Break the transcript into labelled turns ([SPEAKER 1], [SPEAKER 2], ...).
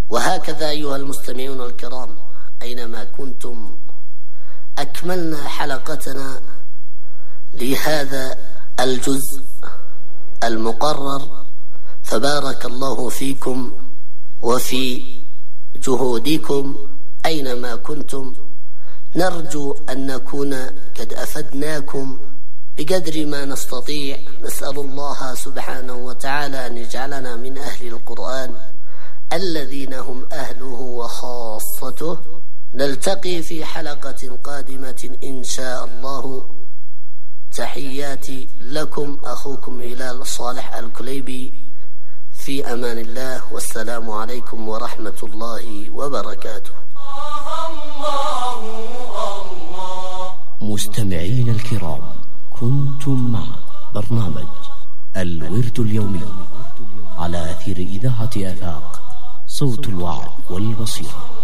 [SPEAKER 1] وهكذا أيها المستمعون الكرام أينما كنتم، أكملنا حلقتنا لهذا الجزء المقرر، فبارك الله فيكم وفي جهودكم أينما كنتم. نرجو أن نكون قد أفدناكم بقدر ما نستطيع. نسأل الله سبحانه وتعالى أن يجعلنا من أهل القرآن الذين هم أهله وخاصته. نلتقي في حلقة قادمة إن شاء الله. تحياتي لكم أخوكم هلال صالح الكليبي، في أمان الله، والسلام عليكم ورحمة الله وبركاته.
[SPEAKER 2] مستمعين الكرام، كنتم مع برنامج الورد اليومي على أثير إذاعة آفاق، صوت الوعد والبصيرة.